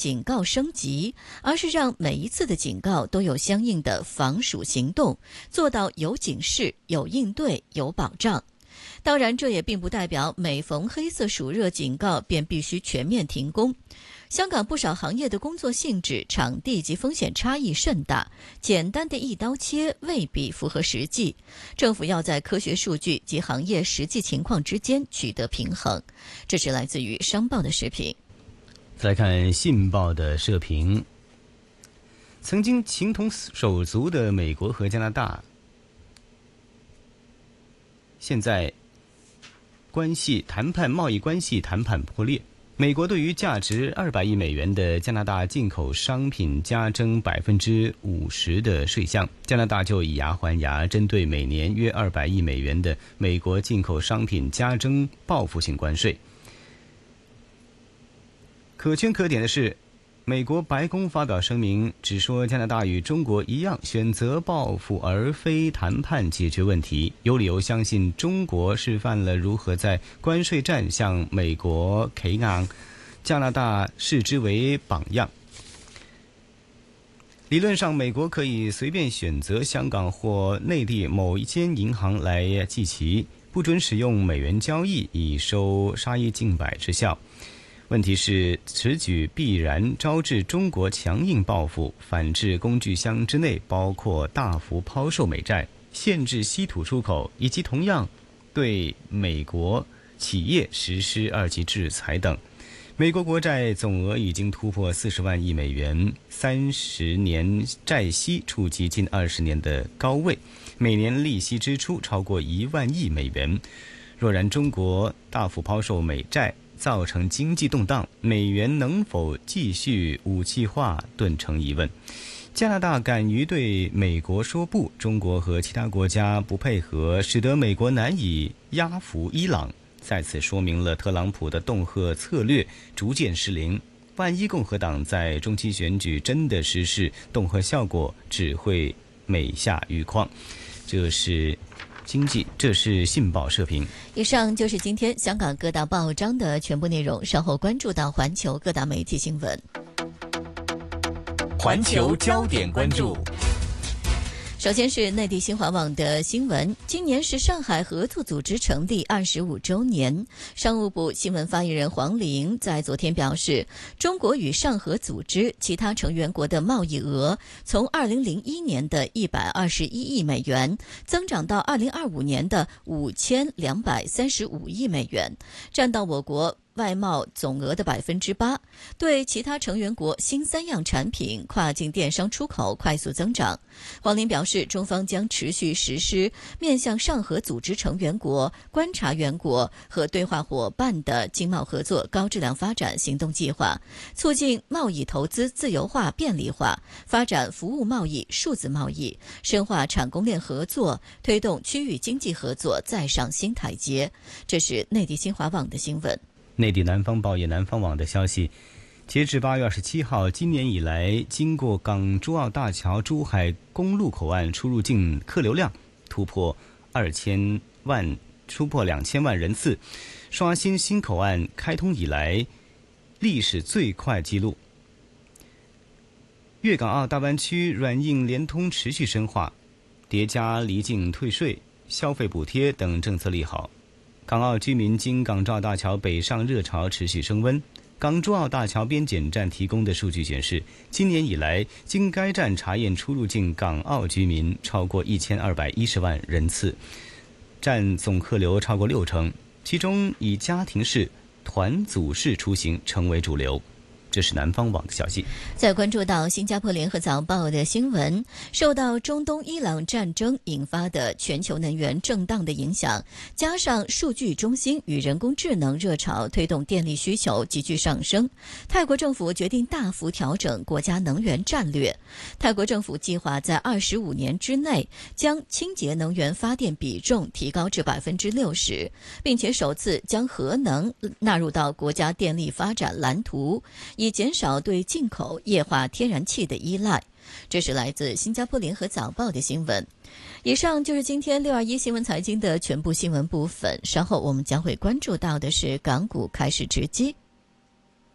警告升级，而是让每一次的警告都有相应的防暑行动，做到有警示、有应对、有保障。当然，这也并不代表每逢黑色暑热警告便必须全面停工。香港不少行业的工作性质、场地及风险差异甚大，简单的一刀切未必符合实际。政府要在科学数据及行业实际情况之间取得平衡。这是来自于商报的视频。 再来看信报的社评，曾经情同手足的美国和加拿大，现在贸易关系谈判破裂。美国对于价值200亿美元的加拿大进口商品加征50%的税项，加拿大就以牙还牙，针对每年约200亿美元的美国进口商品加征报复性关税。可圈可点的是，美国白宫发表声明，只说加拿大与中国一样选择报复而非谈判解决问题，有理由相信中国示范了如何在关税战向美国企硬，加拿大视之为榜样。理论上，美国可以随便选择香港或内地某一间银行来计息，不准使用美元交易，以收杀一儆百之效。问题是，此举必然招致中国强硬报复，反制工具箱之内包括大幅抛售美债、限制稀土出口，以及同样对美国企业实施2级制裁等。美国国债总额已经突破40万亿美元，30年债息触及近20年的高位，每年利息支出超过1万亿美元。若然中国大幅抛售美债，造成经济动荡，美元能否继续武器化顿成疑问。加拿大敢于对美国说不，中国和其他国家不配合，使得美国难以压服伊朗，再次说明了特朗普的恫吓策略逐渐失灵。万一共和党在中期选举真的实施恫吓效果，只会美下愈况。这是经济，这是信报社评。 以上就是今天香港各大报章的全部内容，稍后关注到环球各大媒体新闻。 环球焦点关注。 首先是内地新华网的新闻，今年是上海合作组织成立25周年。商务部新闻发言人黄玲在昨天表示，中国与上合组织其他成员国的贸易额从2001年的121亿美元增长到2025年的5235亿美元，占到我国外贸总额的8%，对其他成员国新3样产品跨境电商出口快速增长。黄玲表示，中方将持续实施面向上合组织成员国、观察员国和对话伙伴的经贸合作高质量发展行动计划，促进贸易投资自由化便利化，发展服务贸易、数字贸易，深化产供链合作，推动区域经济合作再上新台阶。这是内地新华网的新闻。 内地南方报业南方网的消息，截至8月27号，今年以来，经过港珠澳大桥珠海公路口岸出入境客流量突破2000万人次，刷新新口岸开通以来历史最快纪录。粤港澳大湾区软硬联通持续深化，叠加离境退税、消费补贴等政策利好，港澳居民经港珠澳大桥北上热潮持续升温。港珠澳大桥边检站提供的数据显示，今年以来经该站查验出入境港澳居民超过1210万人次，占总客流超过60%，其中以家庭式、团组式出行成为主流。这是南方网的消息。 再关注到新加坡联合早报的新闻，受到中东伊朗战争引发的全球能源震荡的影响，加上数据中心与人工智能热潮推动电力需求急剧上升，泰国政府决定大幅调整国家能源战略。泰国政府计划在25年之内将清洁能源发电比重提高至60%，并且首次将核能纳入到国家电力发展蓝图，以减少对进口液化天然气的依赖。这是来自新加坡联合早报的新闻。以上就是今天621新闻财经的全部新闻部分，稍后我们将会关注到的是港股开市直击。